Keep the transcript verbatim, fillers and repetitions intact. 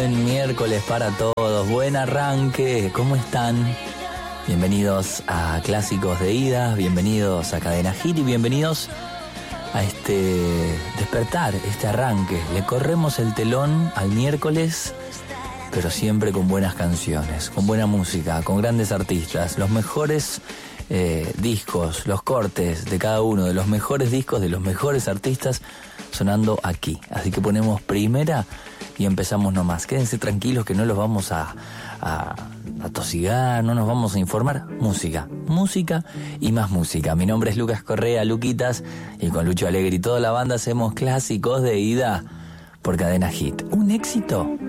Buen miércoles para todos, buen arranque, ¿cómo están? Bienvenidos a Clásicos de Ida, bienvenidos a Cadena Hit y bienvenidos a este despertar, este arranque. Le corremos el telón al miércoles, pero siempre con buenas canciones, con buena música, con grandes artistas, los mejores eh, discos, los cortes de cada uno, de los mejores discos, de los mejores artistas sonando aquí. Así que ponemos primera y empezamos nomás. Quédense tranquilos que no los vamos a, a, a tosigar, no nos vamos a informar. Música, música y más música. Mi nombre es Lucas Correa, Luquitas, y con Lucho Alegre y toda la banda hacemos Clásicos de Ida por Cadena Hit. Un éxito